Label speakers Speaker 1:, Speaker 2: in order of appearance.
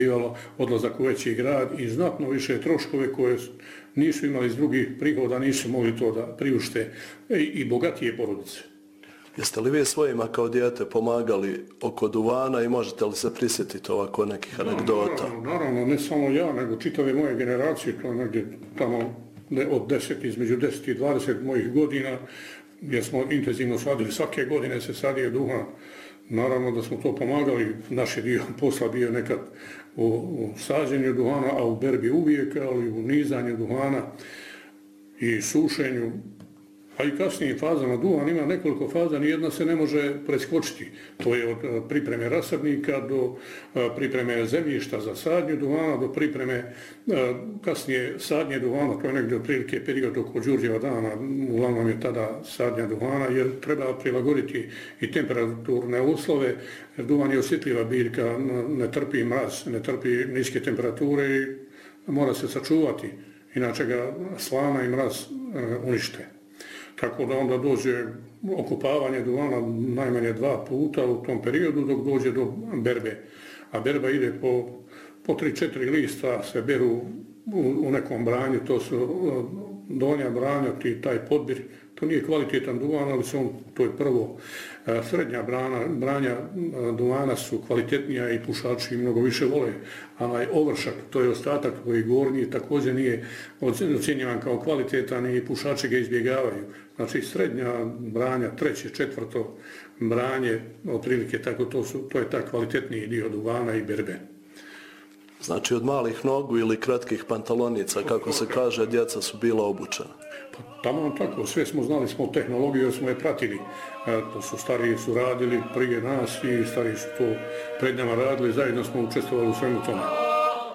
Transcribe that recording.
Speaker 1: odlazak u veći grad i znatno više troškove koje nisu imali iz drugih prihoda, nisu mogli to da priušte i bogatije porodice.
Speaker 2: Jeste li vi svojima kao dijete pomagali oko duvana i možete li se prisjetiti ovako nekih anegdota?
Speaker 1: Naravno, ne samo ja, nego čitave moje generacije, to je negdje tamo između 10 i 20 mojih godina, gdje smo intenzivno sadili, svake godine se sadio duhan. Naravno da smo to pomagali, naš je dio posla bio nekad u sađenju duhana, a u berbi uvijek, ali u nizanju duhana i sušenju, a i kasnijim fazama. Duhan ima nekoliko faza, nijedna se ne može preskočiti. To je od pripreme rasadnika do pripreme zemljišta za sadnju duhana, do pripreme kasnije sadnje duhana, to je negdje otprilike period oko Đurđeva dana, uglavnom je tada sadnja duhana, jer treba prilagoditi i temperaturne uslove, jer duhan je osjetljiva biljka, ne trpi mraz, ne trpi niske temperature i mora se sačuvati, inače ga slana i mraz unište. Tako da onda dođe okupavanje duvana najmanje 2 puta u tom periodu dok dođe do berbe. A berba ide po 3-4 lista se beru u nekom branju, to su donja branja, taj podbir. To nije kvalitetan duvan, ali to je prvo. Srednja branja duvana su kvalitetnija i pušači mnogo više vole. A ovršak, to je ostatak koji gornji, također nije ocjenjivan kao kvalitetan i pušači ga izbjegavaju. Znači srednja branja, 3., 4. branje, otprilike tako, to je ta kvalitetniji dio duvana i berbe.
Speaker 2: Znači od malih nogu ili kratkih pantalonica, kako se kaže, djeca su bila obučena.
Speaker 1: Pa tamo tako, sve smo znali, smo tehnologiju, jer smo je pratili. To su stariji su radili prije nas i stariji su to pred nama radili, zajedno smo učestvovali u svemu tome.